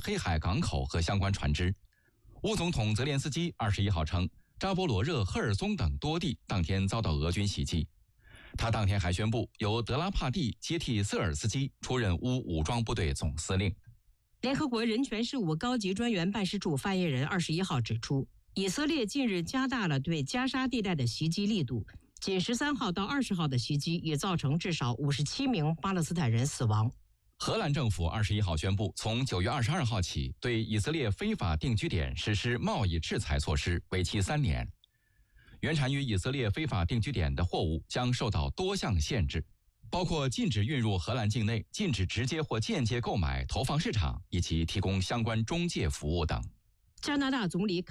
黑海港口和相关船只。乌总统泽连斯基21号称，扎波罗热、赫尔松等多地当天遭到俄军袭击。他当天还宣布，由德拉帕蒂接替瑟尔斯基出任乌武装部队总司令。 联合国人权事务高级专员办事处发言人21号指出，以色列近日加大了对加沙地带的袭击力度，仅13号到20号的袭击也造成至少57名巴勒斯坦人死亡。 荷兰政府21号宣布，从9月22号起，对以色列非法定居点实施贸易制裁措施，为期3年。原产于以色列非法定居点的货物将受到多项限制，包括禁止运入荷兰境内、禁止直接或间接购买、投放市场以及提供相关中介服务等。 加拿大总理